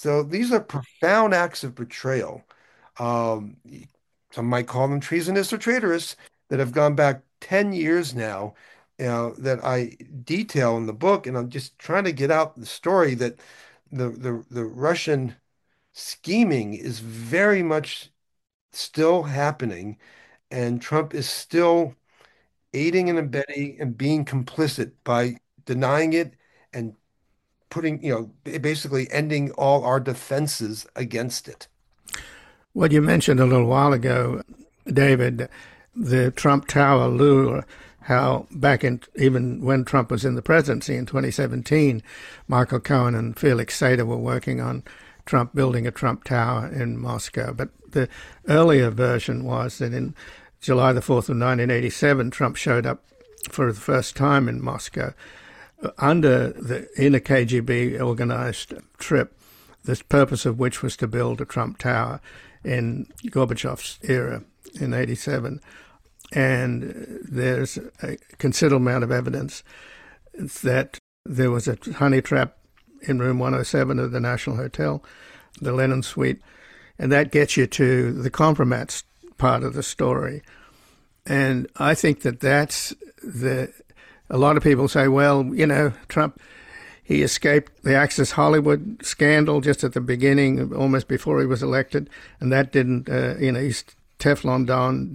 So these are profound acts of betrayal. Um, some might call them treasonous or traitorous that have gone back 10 years now, that I detail in the book. And I'm just trying to get out the story that the Russian scheming is very much still happening, and Trump is still aiding and abetting and being complicit by denying it and putting, basically ending all our defenses against it. What you mentioned a little while ago, David, the Trump Tower lure, how back in even when Trump was in the presidency in 2017, Michael Cohen and Felix Sater were working on Trump building a Trump Tower in Moscow. But the earlier version was that in July the 4th of 1987, Trump showed up for the first time in Moscow in a KGB organized trip, the purpose of which was to build a Trump Tower in Gorbachev's era in 87. And there's a considerable amount of evidence that there was a honey trap in room 107 of the National Hotel, the Lenin Suite, and that gets you to the compromise part of the story. And I think that that's a lot of people say, well, Trump, he escaped the Access Hollywood scandal just at the beginning, almost before he was elected, and that didn't, his Teflon Don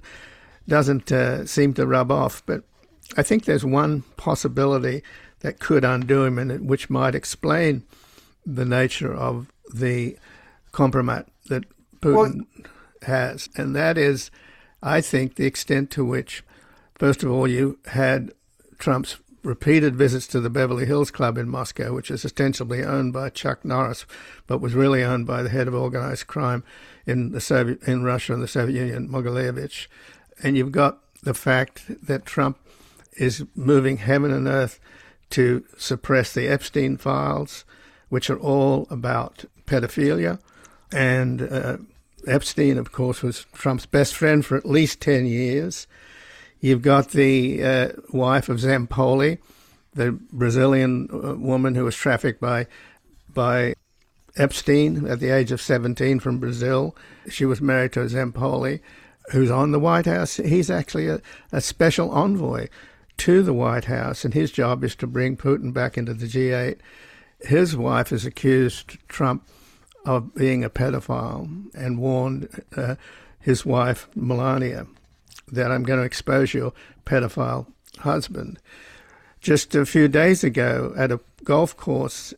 doesn't seem to rub off. But I think there's one possibility that could undo him, and which might explain the nature of the compromise that Well, Putin has, and that is, I think, the extent to which, first of all, you had Trump's repeated visits to the Beverly Hills Club in Moscow, which is ostensibly owned by Chuck Norris, but was really owned by the head of organized crime in Russia and the Soviet Union, Mogilevich. And you've got the fact that Trump is moving heaven and earth to suppress the Epstein files, which are all about pedophilia. And Epstein, of course, was Trump's best friend for at least 10 years. You've got the wife of Zampoli, the Brazilian woman who was trafficked by Epstein at the age of 17 from Brazil. She was married to Zampoli, who's on the White House. He's actually a special envoy to the White House, and his job is to bring Putin back into the G8. His wife has accused Trump of being a pedophile and warned his wife, Melania, that I'm going to expose your pedophile husband. Just a few days ago, at a golf course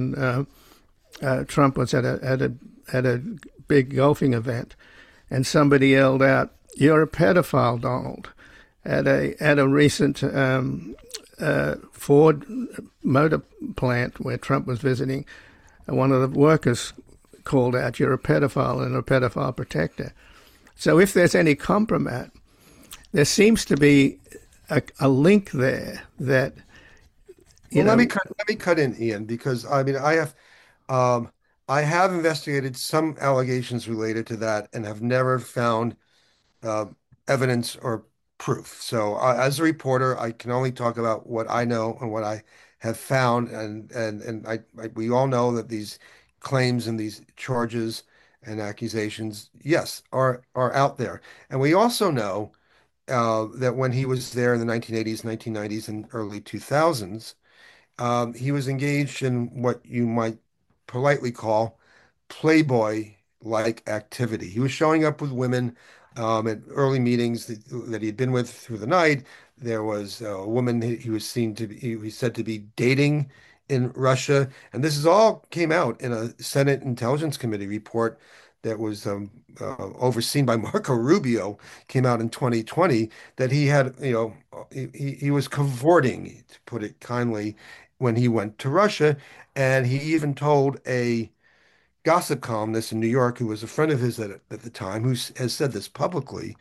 Trump was at a big golfing event, and somebody yelled out, "You're a pedophile, Donald!" At a recent Ford motor plant where Trump was visiting, one of the workers called out, "You're a pedophile and a pedophile protector." So if there's any compromise, there seems to be a link there that, well, let me cut in, Ian, because I mean um, I have investigated some allegations related to that and have never found uh, evidence or proof. So, as a reporter, I can only talk about what I know and what I have found, and we all know that these claims and these charges and accusations, yes, are out there, and we also know that when he was there in the 1980s, 1990s, and early 2000s, he was engaged in what you might politely call Playboy-like activity. He was showing up with women at early meetings that he had been with through the night. There was a woman he was seen to be, he said to be dating in Russia. And this is all came out in a Senate Intelligence Committee report that was overseen by Marco Rubio, came out in 2020, that he had, he was cavorting, to put it kindly, when he went to Russia. And he even told a gossip columnist in New York, who was a friend of his at the time, who has said this publicly,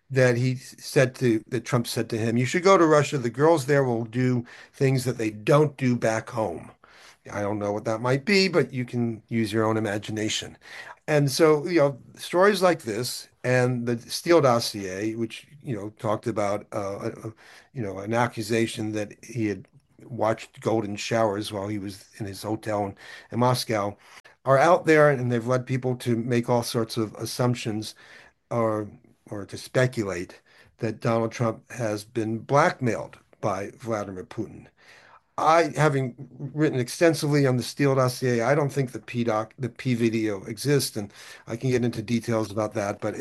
that Trump said to him, "You should go to Russia. The girls there will do things that they don't do back home." I don't know what that might be, but you can use your own imagination. And so, stories like this and the Steele dossier, which, talked about, an accusation that he had watched golden showers while he was in his hotel in Moscow. are out there, and they've led people to make all sorts of assumptions or or to speculate that Donald Trump has been blackmailed by Vladimir Putin. Having written extensively on the Steele dossier, I don't think the P video exists, and I can get into details about that. But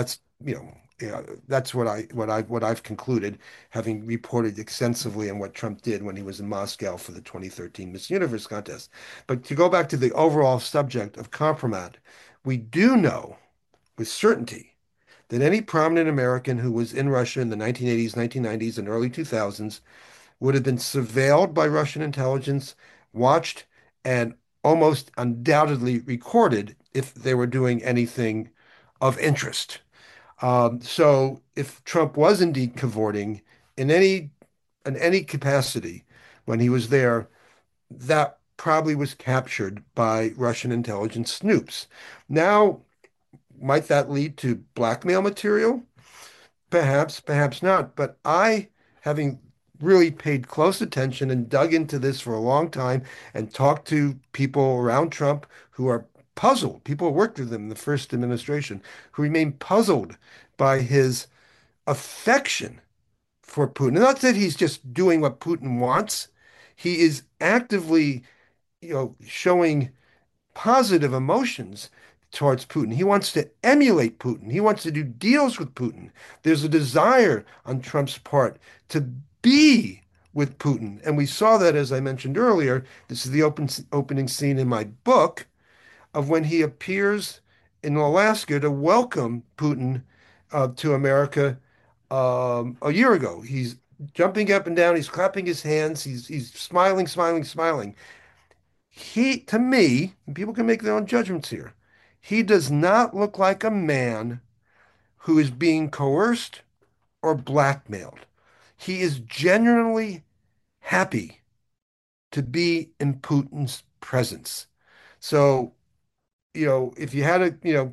that's what I've concluded, having reported extensively on what Trump did when he was in Moscow for the 2013 Miss Universe contest. But to go back to the overall subject of compromat, we do know with certainty that any prominent American who was in Russia in the 1980s, 1990s, and early 2000s would have been surveilled by Russian intelligence, watched, and almost undoubtedly recorded if they were doing anything of interest. So if Trump was indeed cavorting in any capacity when he was there, that probably was captured by Russian intelligence snoops. Now, might that lead to blackmail material? Perhaps, perhaps not. But having really paid close attention and dug into this for a long time and talked to people around Trump who are puzzled, people who worked with him in the first administration, who remain puzzled by his affection for Putin. Not that he's just doing what Putin wants. He is actively, showing positive emotions towards Putin. He wants to emulate Putin. He wants to do deals with Putin. There's a desire on Trump's part to be with Putin. And we saw that, as I mentioned earlier. This is the opening scene in my book of when he appears in Alaska to welcome Putin to America a year ago. He's jumping up and down. He's clapping his hands. He's smiling, smiling, smiling. To me, and people can make their own judgments here, he does not look like a man who is being coerced or blackmailed. He is genuinely happy to be in Putin's presence. So, if you had a,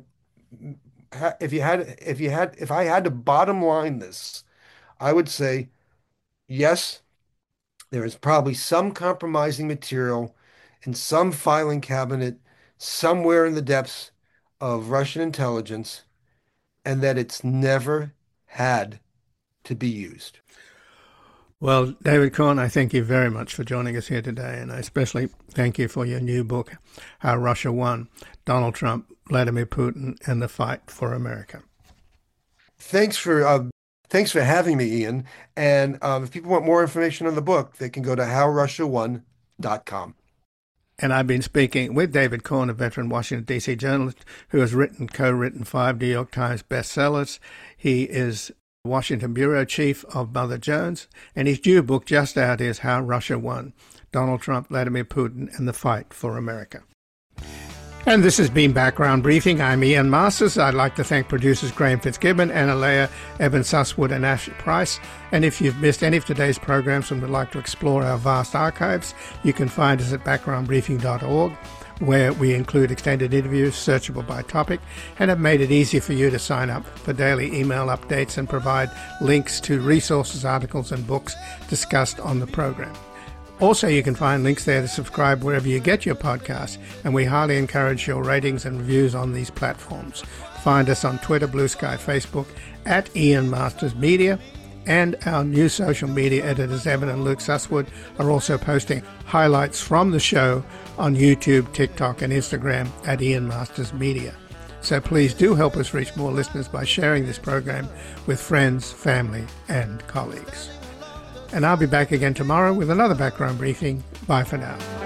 if I had to bottom line this, I would say, yes, there is probably some compromising material in some filing cabinet somewhere in the depths of Russian intelligence, and that it's never had to be used. Well, David Corn, I thank you very much for joining us here today, and I especially thank you for your new book, How Russia Won, Donald Trump, Vladimir Putin, and the Fight for America. Thanks for having me, Ian. And if people want more information on the book, they can go to howrussiawon.com. And I've been speaking with David Corn, a veteran Washington, D.C. journalist who has co-written 5 New York Times bestsellers. He is Washington bureau chief of Mother Jones, and his new book just out is How Russia Won, Donald Trump, Vladimir Putin, and the Fight for America. And this has been Background Briefing. I'm Ian Masters. I'd like to thank producers Graham Fitzgibbon, Anna Leah, Evan Susswood, and Ashley Price. And if you've missed any of today's programs and would like to explore our vast archives, you can find us at backgroundbriefing.org, where we include extended interviews searchable by topic and have made it easy for you to sign up for daily email updates and provide links to resources, articles, and books discussed on the program. Also, you can find links there to subscribe wherever you get your podcasts, and we highly encourage your ratings and reviews on these platforms. Find us on Twitter, Blue Sky, Facebook, at Ian Masters Media, and our new social media editors, Evan and Luke Susswood, are also posting highlights from the show on YouTube, TikTok, and Instagram at Ian Masters Media. So please do help us reach more listeners by sharing this program with friends, family, and colleagues. And I'll be back again tomorrow with another background briefing. Bye for now.